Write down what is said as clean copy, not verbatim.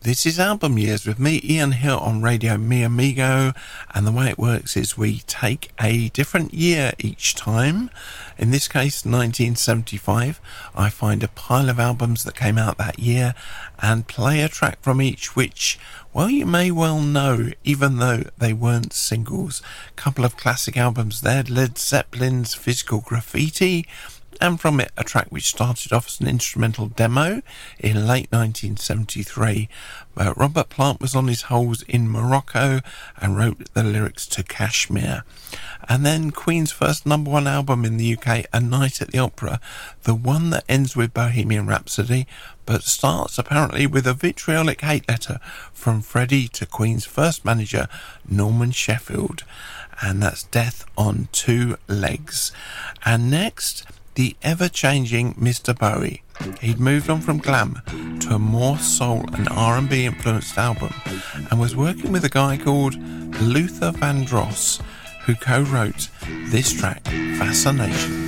This is Album Years with me, Ian Hill, on Radio Mi Amigo, and the way it works is we take a different year each time. In this case, 1975. I find a pile of albums that came out that year and play a track from each, which, well, you may well know, even though they weren't singles. A couple of classic albums there, Led Zeppelin's Physical Graffiti, and from it a track which started off as an instrumental demo in late 1973. Robert Plant was on his holes in Morocco and wrote the lyrics to Kashmir. And then Queen's first number one album in the UK, A Night at the Opera, the one that ends with Bohemian Rhapsody, but starts apparently with a vitriolic hate letter from Freddie to Queen's first manager, Norman Sheffield. And that's Death on Two Legs. And next, the ever-changing Mr. Bowie. He'd moved on from glam to a more soul and R&B influenced album and was working with a guy called Luther Vandross, who co-wrote this track, Fascination.